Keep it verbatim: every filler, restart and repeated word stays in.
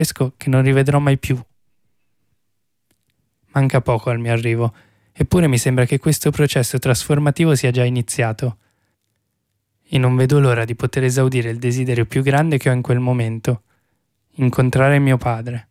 che non rivedrò mai più. Manca poco al mio arrivo, eppure mi sembra che questo processo trasformativo sia già iniziato. E non vedo l'ora di poter esaudire il desiderio più grande che ho in quel momento: incontrare mio padre.